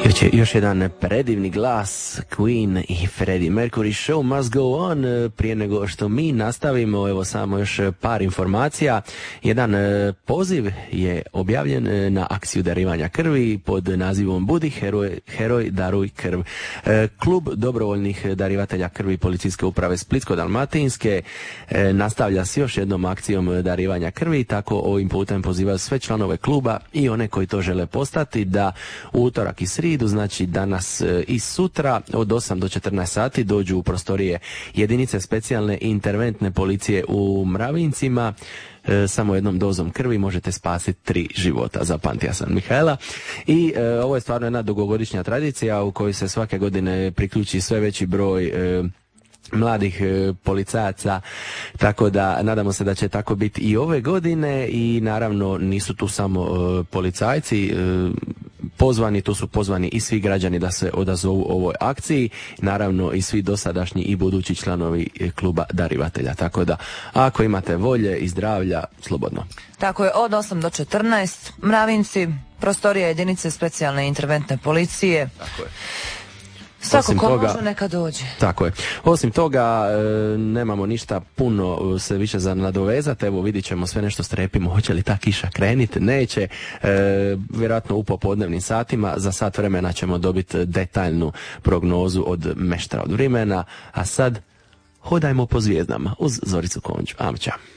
Još jedan predivni glas Queen i Freddie Mercury, Show must go on. Prije nego što mi nastavimo, evo samo još par informacija. Jedan poziv je objavljen na akciju darivanja krvi pod nazivom Budi heroj, daruj krv. Klub dobrovoljnih darivatelja krvi Policijske uprave Splitsko-dalmatinske nastavlja s još jednom akcijom darivanja krvi. Tako ovim putem pozivaju sve članove kluba i one koji to žele postati da u utorak i sridu, znači danas i sutra od 8 do 14 sati dođu u prostorije jedinice specijalne interventne policije u Mravincima. Samo jednom dozom krvi možete spasiti 3 života, zapamtio sam Mihajla. I ovo je stvarno jedna dugogodišnja tradicija u kojoj se svake godine priključi sve veći broj mladih policajaca, tako da nadamo se da će tako biti i ove godine. I naravno nisu tu samo policajci pozvani, tu su pozvani i svi građani da se odazovu ovoj akciji, naravno i svi dosadašnji i budući članovi kluba darivatelja, tako da ako imate volje i zdravlja, slobodno. Tako je, od 8 do 14 Mravinci, prostorija jedinice specijalne interventne policije. Tako je. Svako ko može neka dođe. Tako je. Osim toga, nemamo ništa puno se više za nadovezati. Evo vidit ćemo, sve nešto strepimo. Hoće li ta kiša kreniti? Neće. Vjerojatno u popodnevnim satima. Za sat vremena ćemo dobiti detaljnu prognozu od meštra od vremena. A sad hodajmo po zvijezdama uz Zoricu Konđu. Amća.